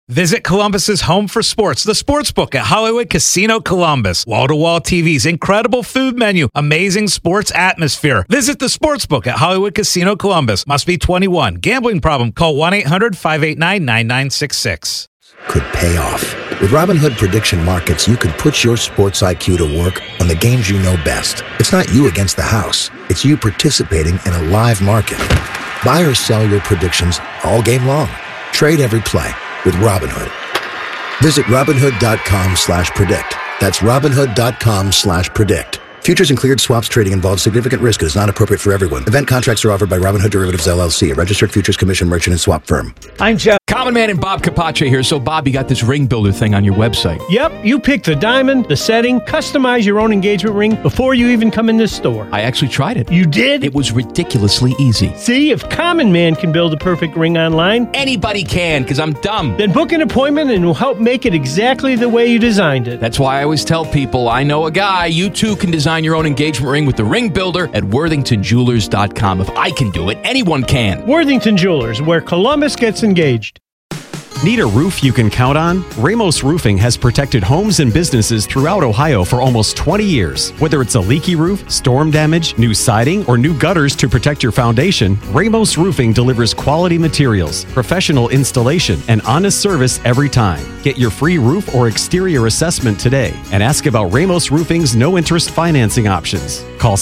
Visit Columbus's home for sports, the Sportsbook at Hollywood Casino Columbus. Wall-to-wall TVs, incredible food menu, amazing sports atmosphere. Visit the Sportsbook at Hollywood Casino Columbus. Must be 21. Gambling problem? Call 1-800-589-9966. Could pay off. With Robinhood Prediction Markets, you could put your sports IQ to work on the games you know best. It's not you against the house. It's you participating in a live market. Buy or sell your predictions all game long. Trade every play with Robinhood. Visit Robinhood.com/predict. That's Robinhood.com/predict. Futures and cleared swaps trading involves significant risk and is not appropriate for everyone. Event contracts are offered by Robinhood Derivatives LLC, a registered futures commission merchant and swap firm. I'm Jeff. Common Man and Bob Capace here. So, Bob, you got this ring builder thing on your website. Yep, you pick the diamond, the setting, customize your own engagement ring before you even come in this store. I actually tried it. You did? It was ridiculously easy. See, if Common Man can build a perfect ring online, anybody can, because I'm dumb. Then book an appointment and we'll help make it exactly the way you designed it. That's why I always tell people, I know a guy. You too can design your own engagement ring with the ring builder at WorthingtonJewelers.com. If I can do it, anyone can. Worthington Jewelers, where Columbus gets engaged. Need a roof you can count on? Ramos Roofing has protected homes and businesses throughout Ohio for almost 20 years. Whether it's a leaky roof, storm damage, new siding, or new gutters to protect your foundation, Ramos Roofing delivers quality materials, professional installation, and honest service every time. Get your free roof or exterior assessment today and ask about Ramos Roofing's no-interest financing options. Call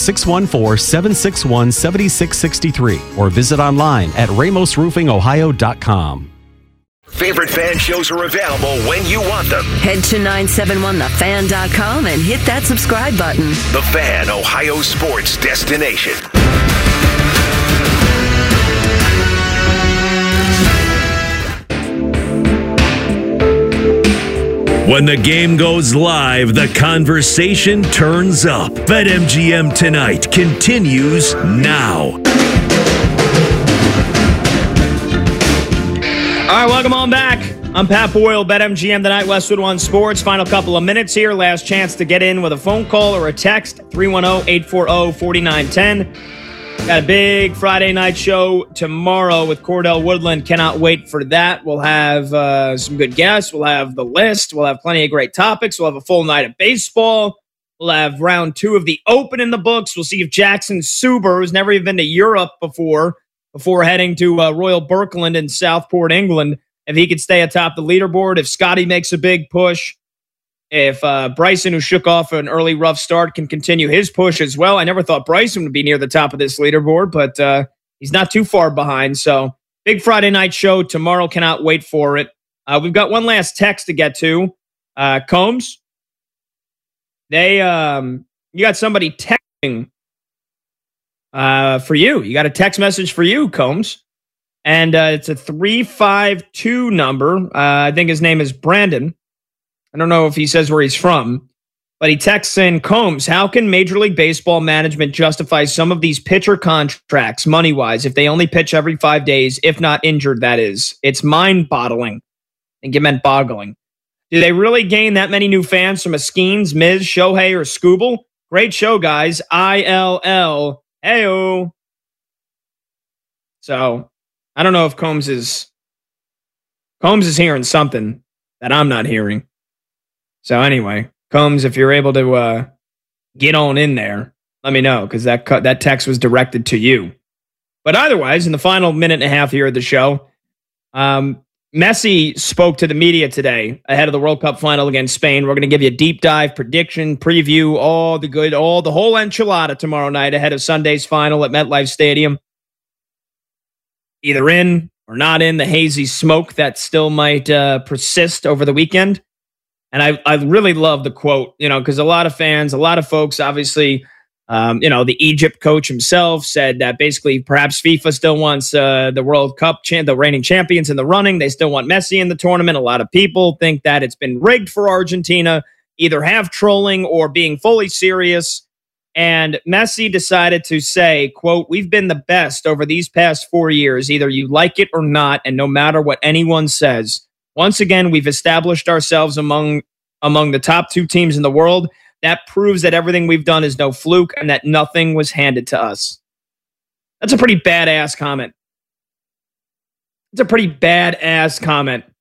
614-761-7663 or visit online at ramosroofingohio.com. Favorite fan shows are available when you want them. Head to 971thefan.com and hit that subscribe button. The Fan, Ohio sports destination. When the game goes live, the conversation turns up. BetMGM Tonight continues now. All right, welcome on back. I'm Pat Boyle, BetMGM Tonight, Westwood One Sports. Final couple of minutes here. Last chance to get in with a phone call or a text, 310-840-4910. Got a big Friday night show tomorrow with Cordell Woodland. Cannot wait for that. We'll have some good guests. We'll have the list. We'll have plenty of great topics. We'll have a full night of baseball. We'll have round 2 of the Open in the books. We'll see if Jackson Suber, who's never even been to Europe before heading to Royal Birkeland in Southport, England, if he could stay atop the leaderboard, if Scotty makes a big push, if Bryson, who shook off an early rough start, can continue his push as well. I never thought Bryson would be near the top of this leaderboard, but he's not too far behind. So big Friday night show tomorrow. Cannot wait for it. We've got one last text to get to. Combs, you got somebody texting for you. You got a text message for you, Combs. And it's a 352 number. I think his name is Brandon. I don't know if he says where he's from, but he texts in, Combs, how can Major League Baseball management justify some of these pitcher contracts money-wise if they only pitch every 5 days, if not injured, that is? It's mind-boggling. I think it meant boggling. Do they really gain that many new fans from a Skeens, Miz, Shohei, or Scooble? Great show, guys. ILL. Heyo. So, I don't know if Combs is hearing something that I'm not hearing. So anyway, Combs, if you're able to get on in there, let me know, because that text was directed to you. But otherwise, in the final minute and a half here of the show, Messi spoke to the media today ahead of the World Cup final against Spain. We're going to give you a deep dive, prediction, preview, the whole enchilada tomorrow night ahead of Sunday's final at MetLife Stadium. Either in or not in the hazy smoke that still might persist over the weekend. And I really love the quote, because a lot of fans, a lot of folks, obviously, the Egypt coach himself said that basically perhaps FIFA still wants the World Cup, the reigning champions in the running. They still want Messi in the tournament. A lot of people think that it's been rigged for Argentina, either half trolling or being fully serious. And Messi decided to say, quote, we've been the best over these past 4 years, either you like it or not, and no matter what anyone says. Once again, we've established ourselves among the top 2 teams in the world. That proves that everything we've done is no fluke and that nothing was handed to us. That's a pretty badass comment. It's a pretty badass comment.